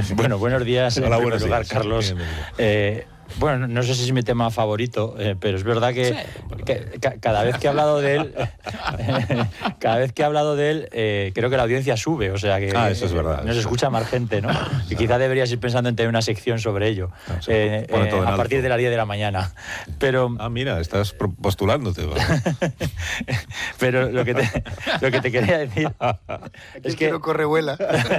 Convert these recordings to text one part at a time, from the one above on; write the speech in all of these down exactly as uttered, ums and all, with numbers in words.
Bueno, buenos días. Hola, en buenos primer lugar, días. Carlos. Eh, bueno, no sé si es mi tema favorito, eh, pero es verdad que, Sí, que ca, cada vez que he hablado de él, cada vez que he hablado de él, eh, creo que la audiencia sube, o sea que ah, eso es verdad, eh, nos escucha más gente, ¿no? Y quizá deberías ir pensando en tener una sección sobre ello, no, se eh, pone todo eh, en a alto. partir de las diez de la mañana. Pero ah, mira, estás postulándote. pero lo que te, lo que te quería decir es que no corre vuela.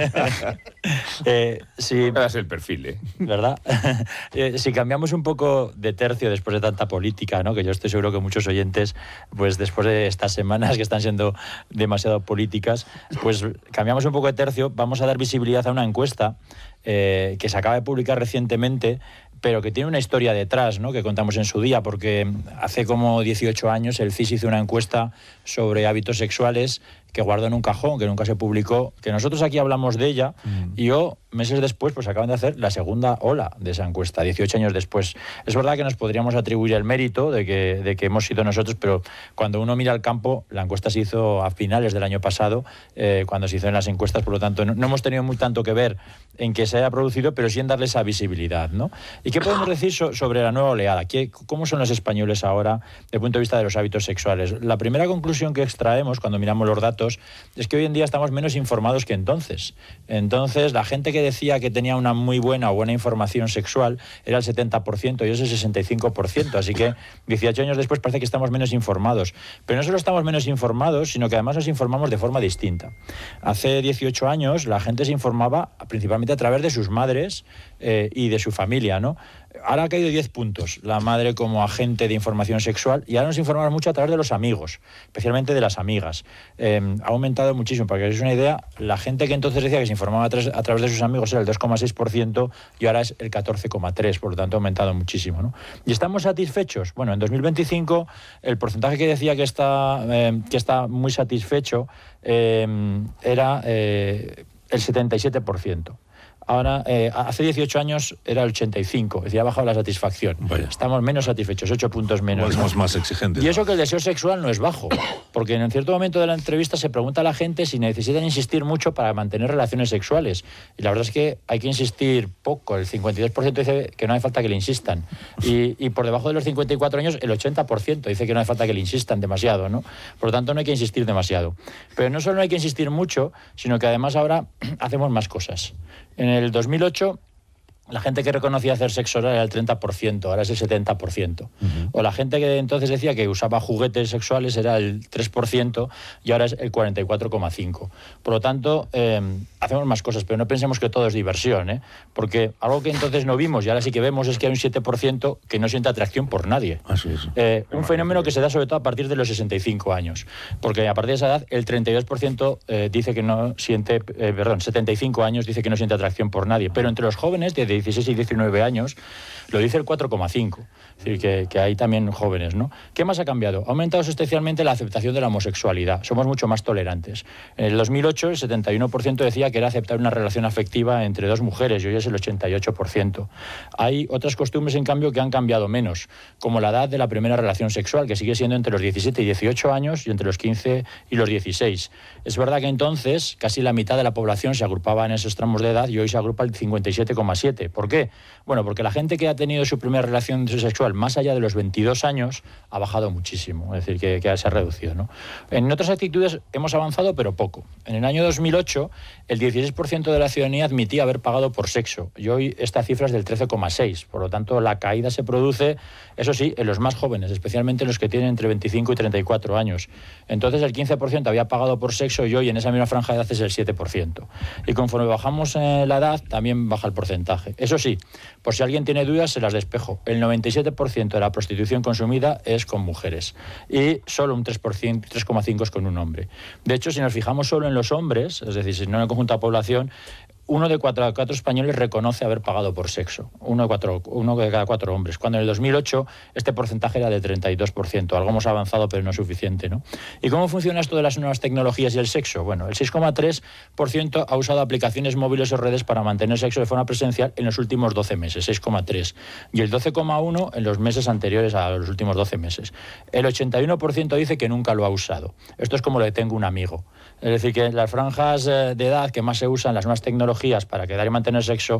eh, si, das el perfil, ¿eh? ¿Verdad? eh, si cambiamos un poco de tercio después de tanta política, ¿no? Que yo estoy seguro que muchos oyentes, pues después de estas semanas que están siendo demasiado políticas, pues cambiamos un poco de tercio, vamos a dar visibilidad a una encuesta eh, que se acaba de publicar recientemente, pero que tiene una historia detrás, ¿no? Que contamos en su día, porque hace como dieciocho años el C I S hizo una encuesta sobre hábitos sexuales que guardó en un cajón, que nunca se publicó, que nosotros aquí hablamos de ella, mm. y yo, meses después, pues acaban de hacer la segunda ola de esa encuesta, dieciocho años después. Es verdad que nos podríamos atribuir el mérito de que, de que hemos sido nosotros, pero cuando uno mira al campo, la encuesta se hizo a finales del año pasado, eh, cuando se hizo en las encuestas, por lo tanto, no, no hemos tenido muy tanto que ver en que se haya producido, pero sí en darle esa visibilidad, ¿no? ¿Y qué podemos decir so, sobre la nueva oleada? ¿Qué, ¿Cómo son los españoles ahora, desde el punto de vista de los hábitos sexuales? La primera conclusión que extraemos cuando miramos los datos es que hoy en día estamos menos informados que entonces. Entonces, la gente que decía que tenía una muy buena o buena información sexual era el setenta por ciento y es el sesenta y cinco por ciento. Así que dieciocho años después parece que estamos menos informados. Pero no solo estamos menos informados, sino que además nos informamos de forma distinta. Hace dieciocho años la gente se informaba principalmente a través de sus madres eh, y de su familia, ¿no? Ahora ha caído diez puntos la madre como agente de información sexual y ahora nos informamos mucho a través de los amigos, especialmente de las amigas. Eh, ha aumentado muchísimo, para que os deis una idea, la gente que entonces decía que se informaba a, tra- a través de sus amigos era el dos coma seis por ciento y ahora es el catorce coma tres por ciento, por lo tanto ha aumentado muchísimo, ¿no? ¿Y estamos satisfechos? Bueno, en dos mil veinticinco el porcentaje que decía que está, eh, que está muy satisfecho eh, era eh, el setenta y siete por ciento. Ahora, eh, hace dieciocho años era el ochenta y cinco, es decir, ha bajado la satisfacción. Vaya. Estamos menos satisfechos, ocho puntos menos. Igual somos más exigentes. Y eso que el deseo sexual no es bajo, porque en cierto momento de la entrevista se pregunta a la gente si necesitan insistir mucho para mantener relaciones sexuales. Y la verdad es que hay que insistir poco, el cincuenta y dos por ciento dice que no hace falta que le insistan. Y, y por debajo de los cincuenta y cuatro años, el ochenta por ciento dice que no hace falta que le insistan demasiado, ¿no? Por lo tanto, no hay que insistir demasiado. Pero no solo no hay que insistir mucho, sino que además ahora hacemos más cosas. En el dos mil ocho, la gente que reconocía hacer sexo oral era el treinta por ciento, ahora es el setenta por ciento. Uh-huh. O la gente que entonces decía que usaba juguetes sexuales era el tres por ciento y ahora es el cuarenta y cuatro coma cinco por ciento. Por lo tanto, eh, hacemos más cosas, pero no pensemos que todo es diversión, ¿eh? Porque algo que entonces no vimos y ahora sí que vemos es que hay un siete por ciento que no siente atracción por nadie. Así es. Eh, un fenómeno que se da sobre todo a partir de los sesenta y cinco años, porque a partir de esa edad el treinta y dos por ciento eh, dice que no siente, eh, perdón, setenta y cinco años dice que no siente atracción por nadie, pero entre los jóvenes de dieciséis y diecinueve años lo dice el cuatro coma cinco, es decir, que, que hay también jóvenes, ¿no? ¿Qué más ha cambiado? Ha aumentado sustancialmente la aceptación de la homosexualidad, somos mucho más tolerantes. En el dos mil ocho el setenta y uno por ciento decía que era aceptar una relación afectiva entre dos mujeres y hoy es el ochenta y ocho por ciento. Hay otras costumbres, en cambio, que han cambiado menos, como la edad de la primera relación sexual, que sigue siendo entre los diecisiete y dieciocho años y entre los quince y los dieciséis. Es verdad que entonces casi la mitad de la población se agrupaba en esos tramos de edad y hoy se agrupa el cincuenta y siete coma siete. ¿Por qué? Bueno, porque la gente que ha tenido su primera relación sexual más allá de los veintidós años ha bajado muchísimo, es decir, que, que se ha reducido, ¿no? En otras actitudes hemos avanzado, pero poco. En el año dos mil ocho, el dieciséis por ciento de la ciudadanía admitía haber pagado por sexo y hoy esta cifra es del trece coma seis. Por lo tanto, la caída se produce, eso sí, en los más jóvenes, especialmente en los que tienen entre veinticinco y treinta y cuatro años. Entonces, el quince por ciento había pagado por sexo y hoy en esa misma franja de edad es el siete por ciento. Y conforme bajamos eh, la edad, también baja el porcentaje. Eso sí, por si alguien tiene dudas, se las despejo. El noventa y siete por ciento de la prostitución consumida es con mujeres y solo un tres por ciento, tres coma cinco por ciento es con un hombre. De hecho, si nos fijamos solo en los hombres, es decir, si no en el conjunto de la población, uno de cuatro, cuatro españoles reconoce haber pagado por sexo, uno de, cuatro, uno de cada cuatro hombres, cuando en el dos mil ocho este porcentaje era de treinta y dos por ciento, algo hemos avanzado pero no es suficiente, ¿no? ¿Y cómo funciona esto de las nuevas tecnologías y el sexo? Bueno, el seis coma tres por ciento ha usado aplicaciones móviles o redes para mantener sexo de forma presencial en los últimos doce meses, seis coma tres, y el doce coma uno en los meses anteriores a los últimos doce meses. El ochenta y uno por ciento dice que nunca lo ha usado. Esto es como lo de tengo un amigo. Es decir, que las franjas de edad que más se usan las nuevas tecnologías para quedar y mantener sexo